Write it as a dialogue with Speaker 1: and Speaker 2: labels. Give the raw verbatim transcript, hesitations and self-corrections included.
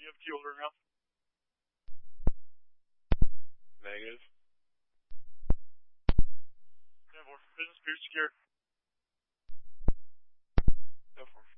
Speaker 1: you have fuel enough?
Speaker 2: Negative.
Speaker 1: ten four. Business appears secure.
Speaker 2: Go for it.